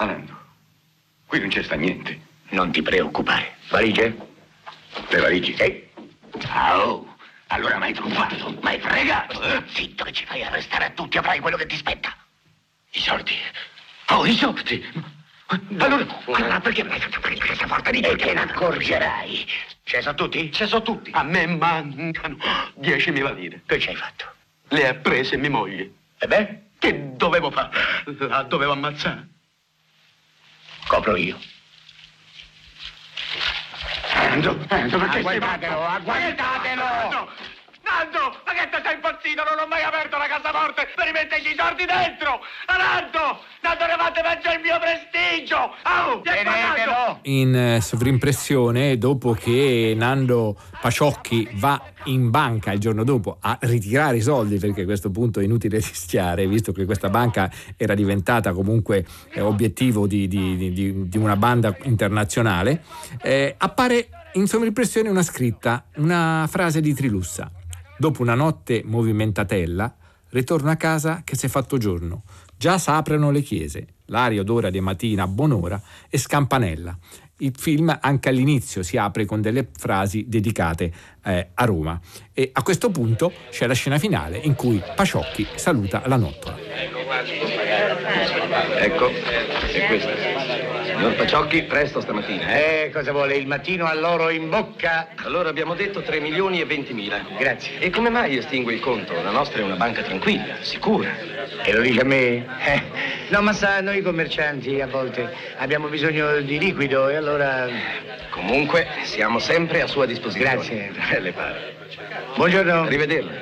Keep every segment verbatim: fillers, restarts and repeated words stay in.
Anando, qui non c'è sta niente. Non ti preoccupare. Valigie? Le valigie? Sì. Oh, allora m'hai truffato, m'hai fregato. Zitto che ci fai arrestare a tutti, avrai quello che ti spetta. I soldi. Oh, i soldi. Allora, allora perché me l'hai fatto prendere questa porta di te? E che ne accorgerai? Ce so tutti? Ce so tutti. A me mancano diecimila lire. Che ci hai fatto? Le ha prese mia moglie. E beh? Che dovevo fare? La dovevo ammazzare. Copro io. Nando, Nando, perché Agguantatelo, agguantatelo! Nando, Nando, ma che te sei impazzito? Non ho mai aperto la cassaforte per rimettergli i soldi dentro! Nando, Nando, ne fate peggio il mio prestigio! Au, tenetelo! In eh, sovrimpressione, dopo che Nando Paciocchi va in banca il giorno dopo a ritirare i soldi, perché a questo punto è inutile rischiare, visto che questa banca era diventata comunque eh, obiettivo di, di, di, di una banda internazionale, eh, appare in sovrimpressione una scritta, una frase di Trilussa. Dopo una notte movimentatella, ritorno a casa che si è fatto giorno. Già s'aprono le chiese, l'aria odora di mattina a buon'ora e scampanella. Il film anche all'inizio si apre con delle frasi dedicate eh, a Roma. E a questo punto c'è la scena finale in cui Paciocchi saluta la nottola. Ecco, è questo. Signor Paciocchi, presto stamattina. Eh, cosa vuole? Il mattino all'oro in bocca? Allora abbiamo detto tre milioni e ventimila. Grazie. E come mai estingue il conto? La nostra è una banca tranquilla, sicura. E lo dice a me? Eh, no, ma sa, noi commercianti a volte abbiamo bisogno di liquido e allora... Comunque, siamo sempre a sua disposizione. Grazie. Eh, le pare. Buongiorno. Arrivederla.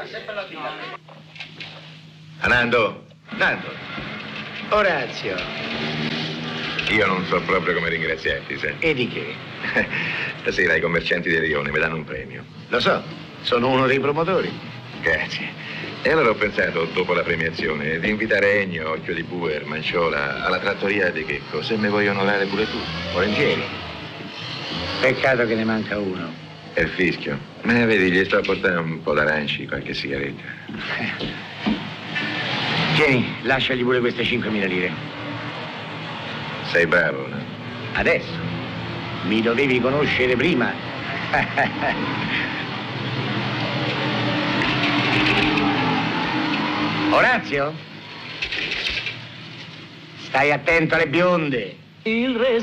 Nando, Nando, Orazio. io non so proprio come ringraziarti, sai. E di che? Stasera i commercianti di Rione mi danno un premio. Lo so, sono uno dei promotori. Grazie. E allora ho pensato, dopo la premiazione, di invitare Ennio, Occhio di Bue, Manciola alla trattoria di Checco, se mi vuoi onorare pure tu. Volentieri. Peccato che ne manca uno. E il fischio. Ma vedi, gli sto a portare un po' d'aranci, qualche sigaretta. Tieni, lasciagli pure queste cinquemila lire. Sei bravo, no? Adesso. Mi dovevi conoscere prima. Orazio? Stai attento alle bionde. Il re